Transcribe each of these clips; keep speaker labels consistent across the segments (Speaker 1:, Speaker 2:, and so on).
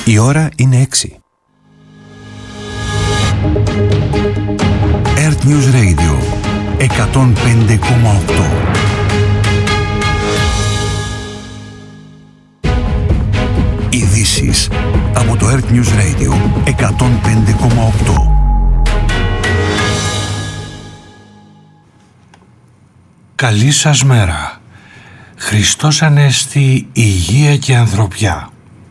Speaker 1: Η ώρα είναι 6. Earth News Radio 105,8. Ειδήσεις από το Earth News Radio 105,8.
Speaker 2: Καλή σας μέρα. Χριστός Ανέστη, υγεία και ανθρωπιά.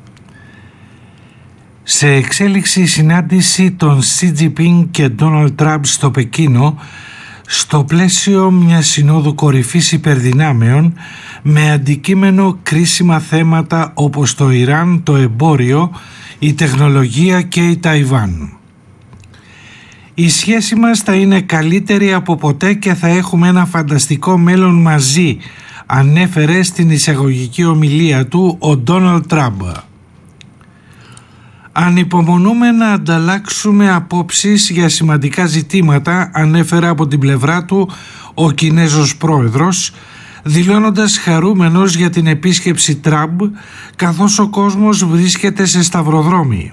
Speaker 2: Σε εξέλιξη συνάντηση των Xi Jinping και Donald Trump στο Πεκίνο, στο πλαίσιο μιας συνόδου κορυφής υπερδυνάμεων με αντικείμενο κρίσιμα θέματα όπως το Ιράν, το εμπόριο, η τεχνολογία και η Ταϊβάν. Η σχέση μας θα είναι καλύτερη από ποτέ και θα έχουμε ένα φανταστικό μέλλον μαζί, ανέφερε στην εισαγωγική ομιλία του ο Ντόναλντ Τραμπ. Ανυπομονούμε να ανταλλάξουμε απόψεις για σημαντικά ζητήματα, ανέφερε από την πλευρά του ο Κινέζος πρόεδρος, δηλώνοντας χαρούμενος για την επίσκεψη Τραμπ, καθώς ο κόσμος βρίσκεται σε σταυροδρόμι.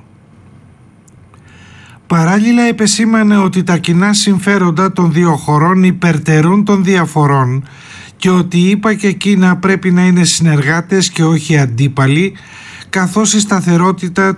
Speaker 2: Παράλληλα επεσήμανε ότι τα κοινά συμφέροντα των δύο χωρών υπερτερούν των διαφορών και ότι η ΗΠΑ και Κίνα πρέπει να είναι συνεργάτες και όχι αντίπαλοι, καθώς η σταθερότητα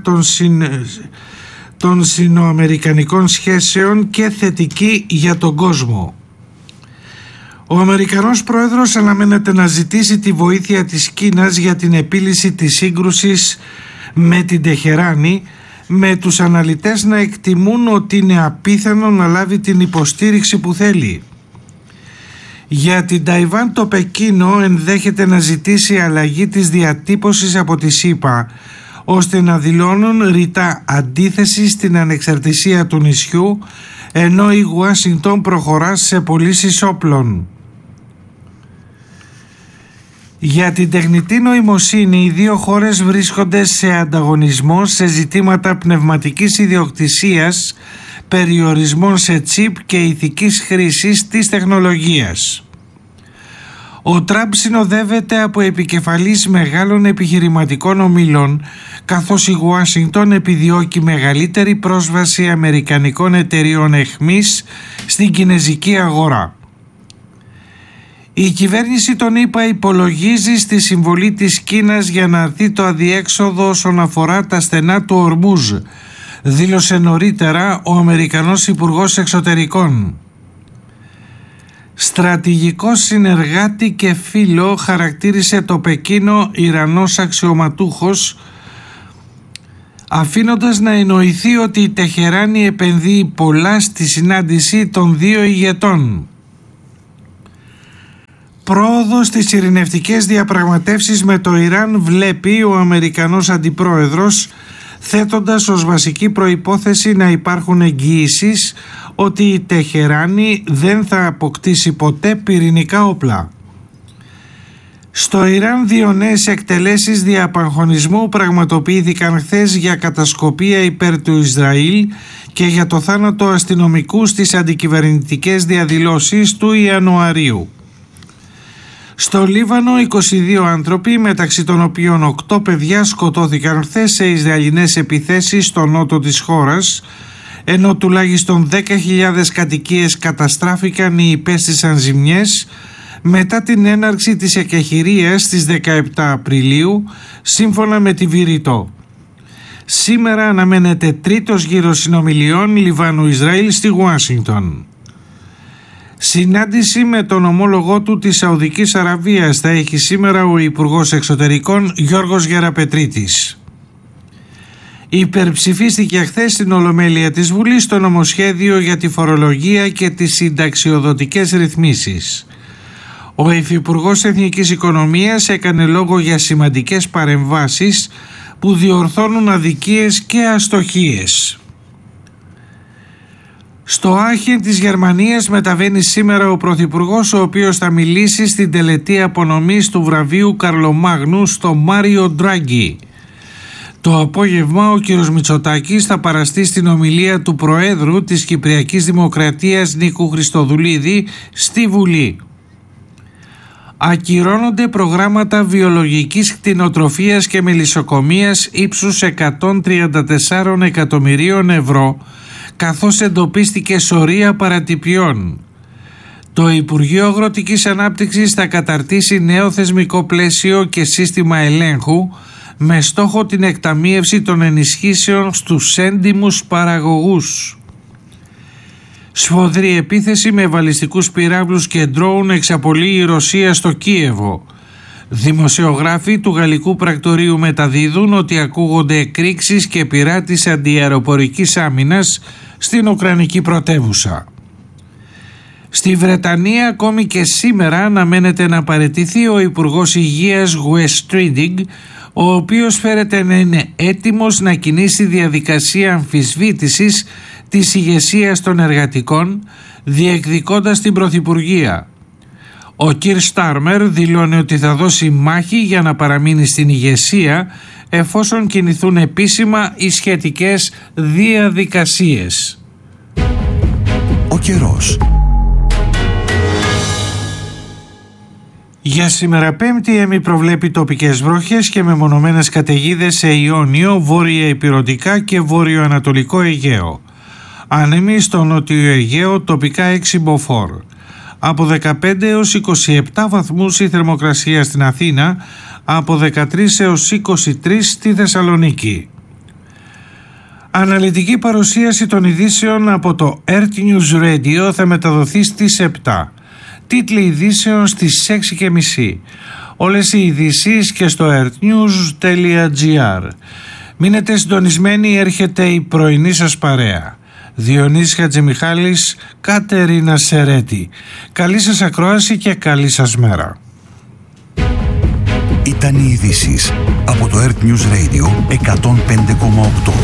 Speaker 2: των σινοαμερικανικών σχέσεων και θετική για τον κόσμο. Ο Αμερικανός πρόεδρος αναμένεται να ζητήσει τη βοήθεια της Κίνας για την επίλυση της σύγκρουσης με την Τεχεράνη, με τους αναλυτές να εκτιμούν ότι είναι απίθανο να λάβει την υποστήριξη που θέλει. Για την Ταϊβάν το Πεκίνο ενδέχεται να ζητήσει αλλαγή της διατύπωσης από τη ΣΥΠΑ, ώστε να δηλώνουν ρητά αντίθεση στην ανεξαρτησία του νησιού, ενώ η Ουάσιγκτον προχωρά σε πωλήσεις όπλων. Για την τεχνητή νοημοσύνη οι δύο χώρες βρίσκονται σε ανταγωνισμό σε ζητήματα πνευματικής ιδιοκτησίας, περιορισμών σε τσίπ και ηθικής χρήσης της τεχνολογίας. Ο Τραμπ συνοδεύεται από επικεφαλής μεγάλων επιχειρηματικών ομίλων, καθώς η Ουάσιγκτον επιδιώκει μεγαλύτερη πρόσβαση αμερικανικών εταιριών εχμής στην κινεζική αγορά. Η κυβέρνηση των ΗΠΑ υπολογίζει στη συμβολή της Κίνας για να αρθεί το αδιέξοδο όσον αφορά τα στενά του Ορμούζ, δήλωσε νωρίτερα ο Αμερικανός Υπουργός Εξωτερικών. Στρατηγικό συνεργάτη και φίλο χαρακτήρισε το Πεκίνο Ιρανός αξιωματούχος, αφήνοντας να εννοηθεί ότι η Τεχεράνη επενδύει πολλά στη συνάντηση των δύο ηγετών. Πρόοδο στις ειρηνευτικές διαπραγματεύσεις με το Ιράν βλέπει ο Αμερικανός Αντιπρόεδρος, θέτοντας ως βασική προϋπόθεση να υπάρχουν εγγυήσεις ότι η Τεχεράνη δεν θα αποκτήσει ποτέ πυρηνικά όπλα. Στο Ιράν δύο νέες εκτελέσεις διαπαγχωνισμού πραγματοποιήθηκαν χθες για κατασκοπία υπέρ του Ισραήλ και για το θάνατο αστυνομικού στις αντικυβερνητικές διαδηλώσεις του Ιανουαρίου. Στο Λίβανο 22 άνθρωποι, μεταξύ των οποίων 8 παιδιά, σκοτώθηκαν χθες σε Ισραηλινές επιθέσεις στο νότο της χώρας, ενώ τουλάχιστον 10.000 κατοικίες καταστράφηκαν ή υπέστησαν ζημιές μετά την έναρξη της εκεχηρίας στις 17 Απριλίου, σύμφωνα με τη Βηρητό. Σήμερα αναμένεται τρίτος γύρος συνομιλιών Λιβάνου-Ισραήλ στη Ουάσιγκτον. Συνάντηση με τον ομόλογό του της Σαουδικής Αραβίας θα έχει σήμερα ο Υπουργός Εξωτερικών Γιώργος Γεραπετρίτης. Υπερψηφίστηκε χθες στην Ολομέλεια της Βουλής το νομοσχέδιο για τη φορολογία και τις συνταξιοδοτικές ρυθμίσεις. Ο Υφυπουργός Εθνικής Οικονομίας έκανε λόγο για σημαντικές παρεμβάσεις που διορθώνουν αδικίες και αστοχίες. Στο Άχεν της Γερμανίας μεταβαίνει σήμερα ο Πρωθυπουργός, ο οποίος θα μιλήσει στην τελετή απονομής του βραβείου Καρλομάγνου στο Μάριο Ντράγκι. Το απόγευμα ο κ. Μητσοτάκης θα παραστεί στην ομιλία του Προέδρου της Κυπριακής Δημοκρατίας Νίκου Χριστοδουλίδη στη Βουλή. Ακυρώνονται προγράμματα βιολογικής κτηνοτροφίας και μελισσοκομείας ύψους 134 εκατομμυρίων ευρώ, καθώς εντοπίστηκε σωρία παρατυπιών. Το Υπουργείο Αγροτικής Ανάπτυξης θα καταρτήσει νέο θεσμικό πλαίσιο και σύστημα ελέγχου με στόχο την εκταμείευση των ενισχύσεων στους έντιμους παραγωγούς. Σφοδρή επίθεση με βαλιστικούς πυράβλους και ντρόουν εξαπολύει η Ρωσία στο Κίεβο. Δημοσιογράφοι του γαλλικού πρακτορείου μεταδίδουν ότι ακούγονται εκρήξεις και πυρά της αντιαεροπορικής άμυνας στην Ουκρανική πρωτεύουσα. Στη Βρετανία ακόμη και σήμερα αναμένεται να παραιτηθεί ο Υπουργός Υγείας Wes Streeting, ο οποίος φέρεται να είναι έτοιμος να κινήσει διαδικασία αμφισβήτησης της ηγεσίας των εργατικών, διεκδικώντας την πρωθυπουργία. Ο Κιρ Στάρμερ δηλώνει ότι θα δώσει μάχη για να παραμείνει στην ηγεσία εφόσον κινηθούν επίσημα οι σχετικές διαδικασίες.
Speaker 1: Ο καιρός.
Speaker 2: Για σήμερα Πέμπτη προβλέπει τοπικές βροχές και μεμονωμένες καταιγίδες σε Ιόνιο, βόρεια Ηπειρωτικά και βόρειο-ανατολικό Αιγαίο. Άνεμοι στο νότιο Αιγαίο, τοπικά 6 μποφόρ. Από 15 έως 27 βαθμούς η θερμοκρασία στην Αθήνα, από 13 έως 23 στη Θεσσαλονίκη. Αναλυτική παρουσίαση των ειδήσεων από το Earth News Radio θα μεταδοθεί στις 7. Τίτλοι ειδήσεων στις 6:30. Όλες οι ειδήσεις και στο earthnews.gr. Μείνετε συντονισμένοι, έρχεται η πρωινή σας παρέα. Διονύσης Χατζημιχάλης, Κατερίνα Σερέτη. Καλή σας ακρόαση και καλή σας μέρα.
Speaker 1: Ήταν οι ειδήσεις από το Earth News Radio 105,8.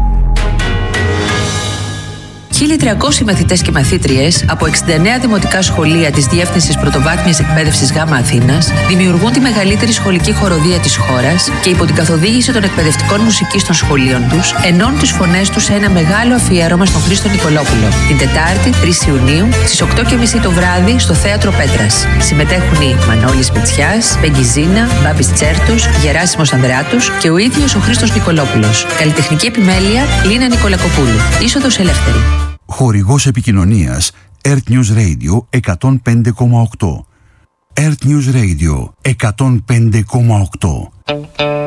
Speaker 3: 1.300 μαθητές και μαθήτριες από 69 δημοτικά σχολεία της Διεύθυνσης Πρωτοβάθμιας Εκπαίδευσης ΓΑΜΑ Αθήνας δημιουργούν τη μεγαλύτερη σχολική χοροδία της χώρας και υπό την καθοδήγηση των εκπαιδευτικών μουσικής των σχολείων τους ενώνουν τις φωνές τους σε ένα μεγάλο αφιέρωμα στον Χρήστο Νικολόπουλο την Τετάρτη 3 Ιουνίου στις 8:30 το βράδυ στο Θέατρο Πέτρας. Συμμετέχουν οι Μανώλης Μητσιάς, Πεγκιζίνα, Μπάμπης Τσέρτους, Γεράσιμος Ανδρεάτος και ο ίδιος ο Χρήστος Νικολόπουλος. Καλλιτεχνική επιμέλεια Λίνα Νικολακοπούλου. Είσοδος ελεύθερη.
Speaker 1: Χορηγός επικοινωνίας Earth News Radio 105,8. Earth News Radio 105,8.